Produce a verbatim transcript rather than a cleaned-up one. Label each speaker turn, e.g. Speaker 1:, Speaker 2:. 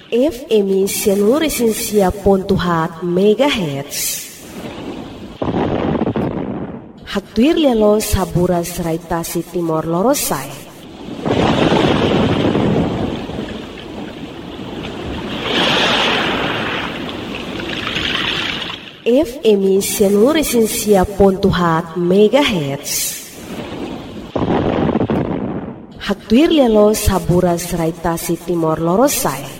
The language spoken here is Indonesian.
Speaker 1: F M seluruh esensia pontuhat megahertz. Haktuir lelo sabura seraitasi timor lorosai. F M seluruh esensia pontuhat megahertz. Haktuir lelo sabura seraitasi timor lorosai.